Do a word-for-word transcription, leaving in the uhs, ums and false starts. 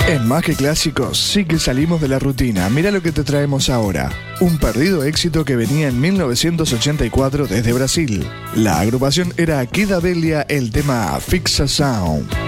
En Más que Clásicos sí que salimos de la rutina. Mira lo que te traemos ahora. Un perdido éxito que venía en mil novecientos ochenta y cuatro desde Brasil. La agrupación era Kid Abelha, el tema Fixa Sound.